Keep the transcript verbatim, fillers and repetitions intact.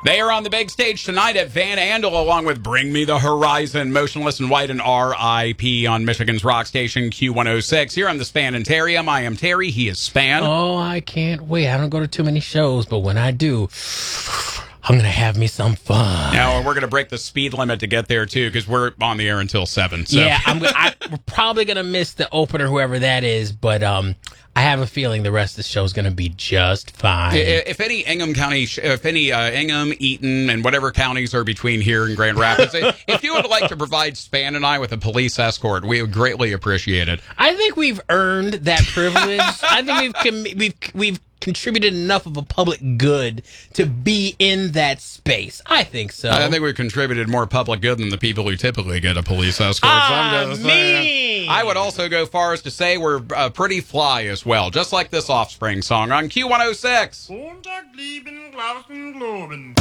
They are on the big stage tonight at Van Andel, along with Bring Me the Horizon, Motionless in White, and R I P on Michigan's rock station Q one oh six. Here on the Spanetarium, I am Terry. He is Span. Oh, I can't wait. I don't go to too many shows, but when I do, I'm going to have me some fun. Now, we're going to break the speed limit to get there, too, because we're on the air until seven. So. Yeah, I'm, I, we're probably going to miss the opener, whoever that is, but um, I have a feeling the rest of the show is going to be just fine. If any Ingham County, if any uh, Ingham, Eaton, and whatever counties are between here and Grand Rapids, if you would like to provide Span and I with a police escort, we would greatly appreciate it. I think we've earned that privilege. I think we've com- we've we've contributed enough of a public good to be in that space. I think so. I think we've contributed more public good than the people who typically get a police escort. Ah, so me. I would also go far as to say we're uh, pretty fly as well, just like this Offspring song on Q one oh six.